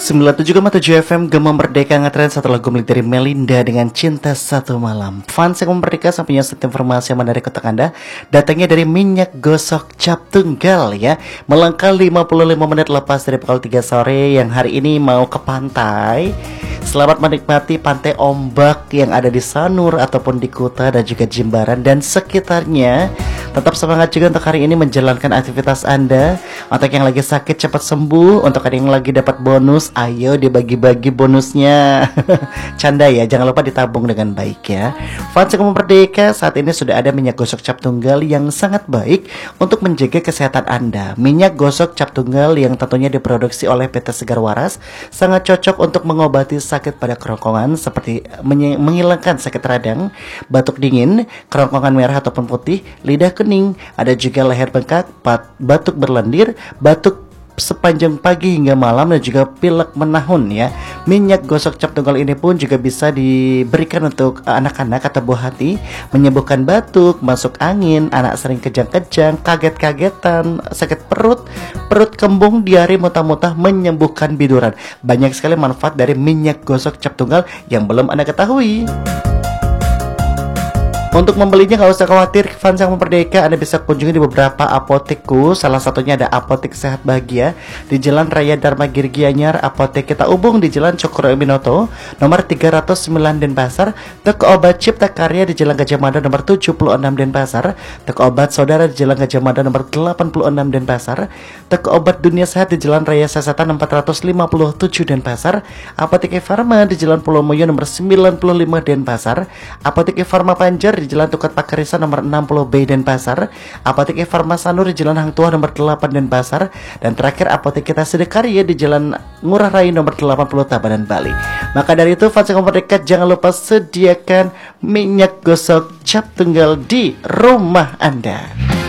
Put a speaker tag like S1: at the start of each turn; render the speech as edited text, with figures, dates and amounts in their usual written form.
S1: 97,7 FM Gema Merdeka ngetren satu lagu milik dari Melinda dengan Cinta Satu Malam. Fans yang Merdeka sampai set informasi yang menarik untuk Anda. Datangnya dari minyak gosok cap tunggal ya. Melangkah 55 menit lepas dari pukul 3 sore yang hari ini mau ke pantai. Selamat menikmati pantai ombak yang ada di Sanur ataupun di Kuta dan juga Jimbaran dan sekitarnya. Tetap semangat juga untuk hari ini menjalankan aktivitas Anda. Untuk yang lagi sakit cepat sembuh. Untuk yang lagi dapat bonus, ayo dibagi-bagi bonusnya. Canda ya, jangan lupa ditabung dengan baik ya. Fans yang Merdeka, saat ini sudah ada minyak gosok cap tunggal yang sangat baik untuk menjaga kesehatan Anda. Minyak gosok cap tunggal yang tentunya diproduksi oleh PT Segar Waras sangat cocok untuk mengobati sakit pada kerongkongan seperti menghilangkan sakit radang, batuk dingin, kerongkongan merah ataupun putih, lidah kening, ada juga leher bengkak, batuk berlendir, batuk sepanjang pagi hingga malam dan juga pilek menahun ya. Minyak gosok cap tunggal ini pun juga bisa diberikan untuk anak-anak atau buah hati, menyembuhkan batuk, masuk angin, anak sering kejang-kejang, kaget-kagetan, sakit perut, perut kembung, diare, muntah-muntah, menyembuhkan biduran. Banyak sekali manfaat dari minyak gosok cap tunggal yang belum Anda ketahui. Untuk membelinya nggak usah khawatir, fans yang Merdeka, Anda bisa kunjungi di beberapa apotekku. Salah satunya ada Apotek Sehat Bahagia di Jalan Raya Dharma Giri Gianyar, Apotek Kita Ubung di Jalan Cokro Aminoto nomor 309 Denpasar, Toko Obat Cipta Karya di Jalan Gajah Mada nomor 76 Denpasar, Toko Obat Saudara di Jalan Gajah Mada nomor 86 Denpasar, Toko Obat Dunia Sehat di Jalan Raya Sasatan 457 Denpasar, Apotek Farma di Jalan Pulau Moyo nomor 95 Denpasar, Apotek Farma Panjar di Jalan Tukat Pakarisa nomor 60B Denpasar, Apotek Farma Sanur di Jalan Hang Tuah nomor 8 Denpasar, dan terakhir Apotek Kita Sedekarya di Jalan Ngurah Rai nomor 80 Tabanan Bali. Maka dari itu fans yang Merdeka, jangan lupa sediakan minyak gosok cap tunggal di rumah Anda.